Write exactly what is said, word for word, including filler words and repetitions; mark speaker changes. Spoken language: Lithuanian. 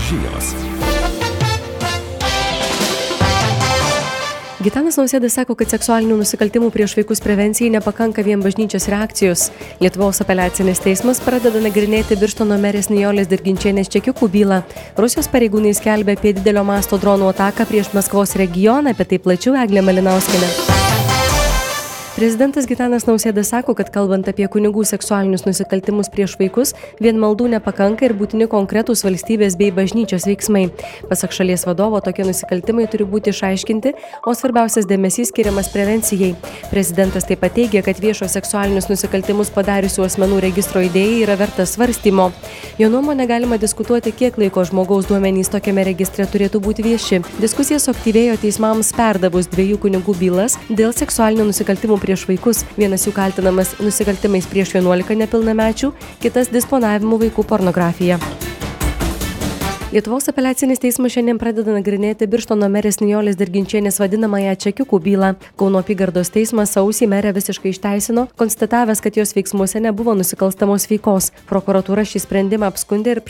Speaker 1: žinios.
Speaker 2: Gitanas Nausėda sako, kad seksualinių nusikaltimų prieš vaikus prevencijai nepakanka vien bažnyčios reakcijos. Lietuvos apeliacinis teismas pradeda nagrinėti Birštono merės Nijolės Dirginčienės čekiukų bylą. Rusijos pareigūnai skelbia apie didelio masto dronų ataką prieš Maskvos regioną, apie tai plačiau Eglė Malinauskienė. Prezidentas Gitanas Nausėda sako, kad kalbant apie kunigų seksualinius nusikaltimus prieš vaikus, vien maldų nepakanka ir būtini konkretūs valstybės bei bažnyčios veiksmai. Pasak šalies vadovo, tokie nusikaltimai turi būti išaiškinti, o svarbiausias dėmesys skiriamas prevencijai. Prezidentas taip pat teigia, kad viešo seksualinius nusikaltimus padariusių asmenų registro idėja yra verta svarstymo. Jo nuomonė galima diskutuoti, kiek laiko žmogaus duomenys tokiame registre turėtų būti vieši. Diskusija suaktyvėjo teismams perdavus dviejų kunigų bylas dėl seksualinių nusikaltimų prieš vaikus. Vienas jų kaltinamas nusikaltimais prieš vienuolika nepilnamečių, kitas disponavimu vaikų pornografija. Lietuvos apeliacinis teismas šiandien pradeda nagrinėti Birštono merės Nijolės Dirginčienės vadinamąją čekiukų bylą. Kauno apygardos teismas sausį merę visiškai išteisino, konstatavęs, kad jos veiksmuose nebuvo nusikalstamos veikos. Prokuratūra šį sprendimą apskundė ir